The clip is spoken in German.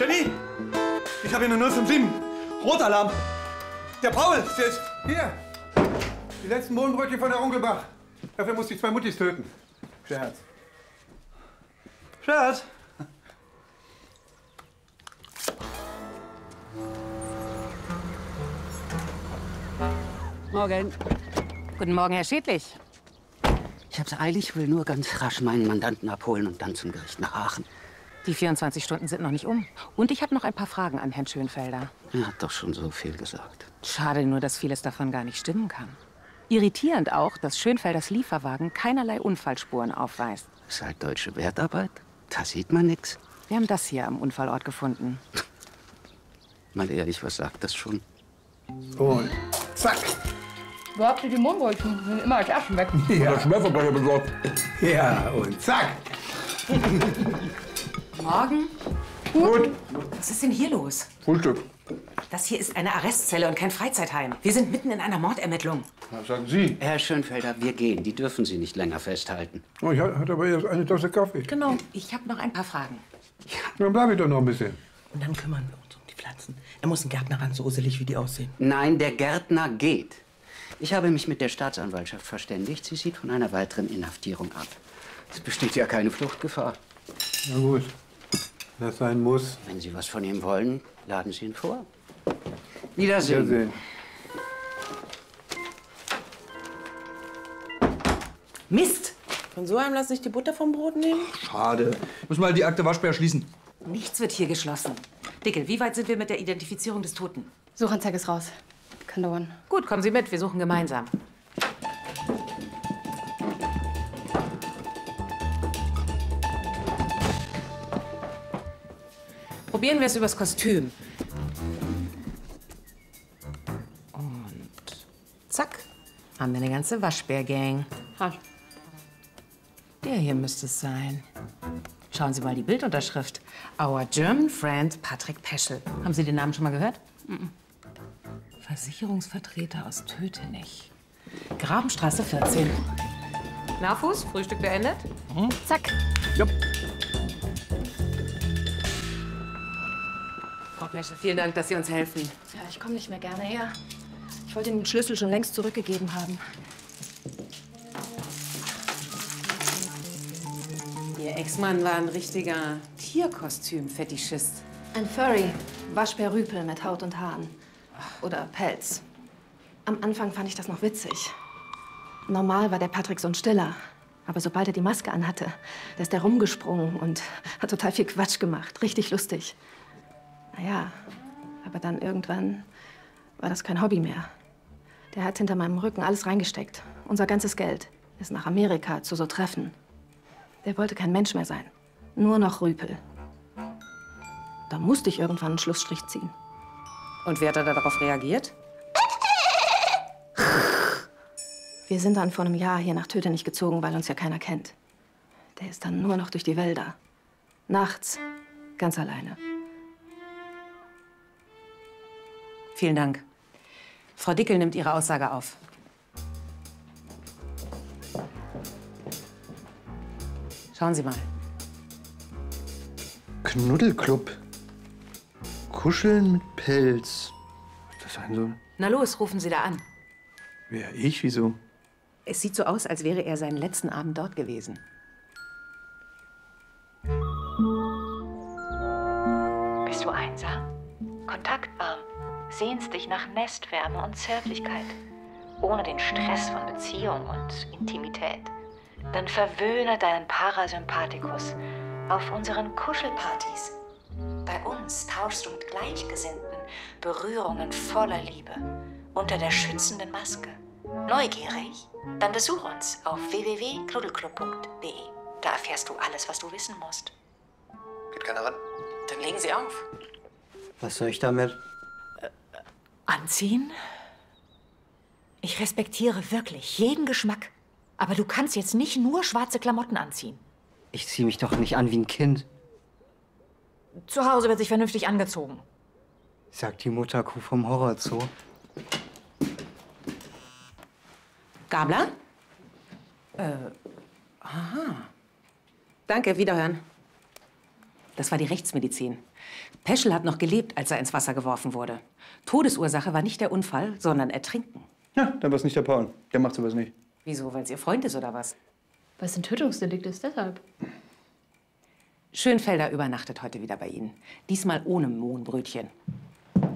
Jenny! Ich habe hier eine 057. Rotalarm. Der Paul, der ist... Hier! Die letzten Mohnbrötchen von der Onkelbach. Dafür muss ich 2 Muttis töten. Scherz. Scherz. Morgen. Guten Morgen, Herr Schädlich. Ich hab's eilig, will nur ganz rasch meinen Mandanten abholen und dann zum Gericht nach Aachen. Die 24 Stunden sind noch nicht um. Und ich habe noch ein paar Fragen an Herrn Schönfelder. Er hat doch schon so viel gesagt. Schade nur, dass vieles davon gar nicht stimmen kann. Irritierend auch, dass Schönfelders Lieferwagen keinerlei Unfallspuren aufweist. Ist halt deutsche Wertarbeit. Da sieht man nix. Wir haben das hier am Unfallort gefunden. Mal ehrlich, was sagt das schon? Und zack. Wo habt ihr die Mohnbrötchen? Die sind immer als Aschen weg. Ja. Der Schwerverbrecher besorgt. Ja, und zack. Morgen? Gut. Was ist denn hier los? Frühstück. Das hier ist eine Arrestzelle und kein Freizeitheim. Wir sind mitten in einer Mordermittlung. Was sagen Sie? Herr Schönfelder, wir gehen. Die dürfen Sie nicht länger festhalten. Oh, ich hatte aber erst eine Tasse Kaffee. Genau. Ich habe noch ein paar Fragen. Dann bleib ich doch noch ein bisschen. Und dann kümmern wir uns um die Pflanzen. Da muss ein Gärtner ran, so uselig wie die aussehen. Nein, der Gärtner geht. Ich habe mich mit der Staatsanwaltschaft verständigt. Sie sieht von einer weiteren Inhaftierung ab. Es besteht ja keine Fluchtgefahr. Na gut. Das sein muss. Wenn Sie was von ihm wollen, laden Sie ihn vor. Wiedersehen. Wiedersehen. Mist! Von so einem lass ich die Butter vom Brot nehmen? Schade. Müssen wir die Akte Waschbär schließen. Nichts wird hier geschlossen. Dickel, wie weit sind wir mit der Identifizierung des Toten? Suchanzeige ist raus. Kann dauern. Gut, kommen Sie mit. Wir suchen gemeinsam. Probieren wir es übers Kostüm. Und zack, haben wir eine ganze Waschbär-Gang. Der hier müsste es sein. Schauen Sie mal die Bildunterschrift. Our German friend Patrick Peschel. Haben Sie den Namen schon mal gehört? Versicherungsvertreter aus Tötenich. Grabenstraße 14. Na, Fuß, Frühstück beendet? Zack. Ja. Frau Peschel, vielen Dank, dass Sie uns helfen. Ja, ich komme nicht mehr gerne her. Ich wollte den Schlüssel schon längst zurückgegeben haben. Ihr Ex-Mann war ein richtiger Tierkostüm-Fetischist. Ein Furry. Waschbär-Rüpel mit Haut und Haaren. Oder Pelz. Am Anfang fand ich das noch witzig. Normal war der Patrick so ein Stiller. Aber sobald er die Maske anhatte, da ist er rumgesprungen und hat total viel Quatsch gemacht. Richtig lustig. Naja, aber dann irgendwann war das kein Hobby mehr. Der hat hinter meinem Rücken alles reingesteckt. Unser ganzes Geld. Ist nach Amerika zu so Treffen. Der wollte kein Mensch mehr sein. Nur noch Rüpel. Da musste ich irgendwann einen Schlussstrich ziehen. Und wie hat er darauf reagiert? Wir sind dann vor einem Jahr hier nach Tötenich gezogen, weil uns ja keiner kennt. Der ist dann nur noch durch die Wälder. Nachts. Ganz alleine. Vielen Dank. Frau Dickel nimmt Ihre Aussage auf. Schauen Sie mal. Knuddelclub. Kuscheln mit Pelz. Was das sein soll? Na los, rufen Sie da an. Wer, ich? Wieso? Es sieht so aus, als wäre er seinen letzten Abend dort gewesen. Bist du einsam, kontaktarm, sehnst dich nach Nestwärme und Zärtlichkeit, ohne den Stress von Beziehung und Intimität? Dann verwöhne deinen Parasympathikus auf unseren Kuschelpartys. Bei uns tauschst du mit Gleichgesinnten Berührungen voller Liebe unter der schützenden Maske. Neugierig? Dann besuch uns auf www.knuddelclub.de. Da erfährst du alles, was du wissen musst. Geht keiner ran? Dann legen Sie auf. Was soll ich damit? Anziehen? Ich respektiere wirklich jeden Geschmack. Aber du kannst jetzt nicht nur schwarze Klamotten anziehen. Ich ziehe mich doch nicht an wie ein Kind, Zu Hause wird sich vernünftig angezogen. sagt die Mutterkuh vom Horrorzoo. Gabler? Aha. Danke, wiederhören. Das war die Rechtsmedizin. Peschel hat noch gelebt, als er ins Wasser geworfen wurde. Todesursache war nicht der Unfall, sondern Ertrinken. Ja, dann war es nicht der Paul. Der macht sowas nicht. Wieso, weil es Ihr Freund ist oder was? Weil es ein Tötungsdelikt ist, deshalb. Schönfelder übernachtet heute wieder bei Ihnen. Diesmal ohne Mohnbrötchen.